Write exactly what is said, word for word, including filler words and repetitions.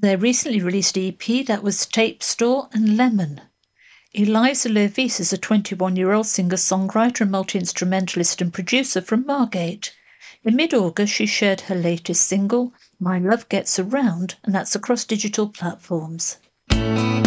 their recently released E P that was Tape Store and Lemon. Eliza Levis is a twenty-one-year-old singer-songwriter and multi-instrumentalist and producer from Margate. In mid-August, she shared her latest single, My Love Gets Around, and that's across digital platforms.